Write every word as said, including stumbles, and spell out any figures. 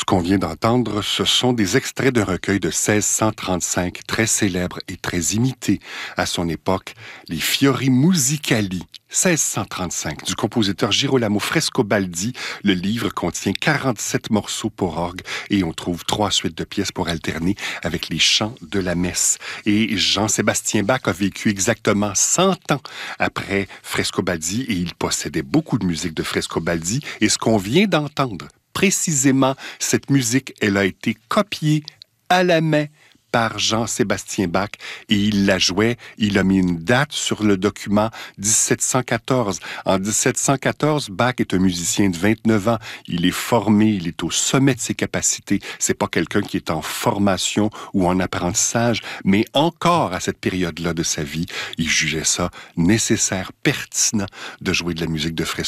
qu'on vient d'entendre, ce sont des extraits d'un recueil de seize cent trente-cinq, très célèbre et très imité à son époque, les Fiori Musicali. seize cent trente-cinq, du compositeur Girolamo Frescobaldi. Le livre contient quarante-sept morceaux pour orgue et on trouve trois suites de pièces pour alterner avec les chants de la messe. Et Jean-Sébastien Bach a vécu exactement cent ans après Frescobaldi et il possédait beaucoup de musique de Frescobaldi. Et ce qu'on vient d'entendre, précisément, cette musique, elle a été copiée à la main par Jean-Sébastien Bach et il la jouait, il a mis une date sur le document dix-sept cent quatorze. En dix-sept cent quatorze, Bach est un musicien de vingt-neuf ans. Il est formé, il est au sommet de ses capacités. C'est pas quelqu'un qui est en formation ou en apprentissage, mais encore à cette période-là de sa vie, il jugeait ça nécessaire, pertinent de jouer de la musique de Fresco.